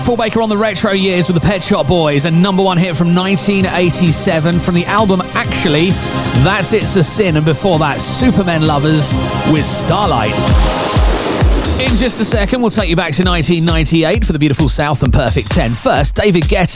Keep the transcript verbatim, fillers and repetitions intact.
Paul Baker on the retro years with the Pet Shop Boys, a number one hit from nineteen eighty-seven from the album Actually, That's It's a Sin, and before that, Supermen Lovers with Starlight. In just a second, we'll take you back to nineteen ninety-eight for the beautiful South and Perfect ten. First, David Guetta